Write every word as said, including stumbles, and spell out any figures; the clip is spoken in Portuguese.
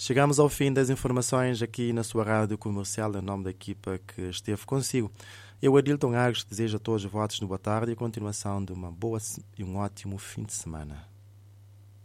Chegamos ao fim das informações aqui na sua rádio comercial, em nome da equipa que esteve consigo. Eu, Adilton Argos, desejo a todos votos de boa tarde e a continuação de uma boa e um ótimo fim de semana.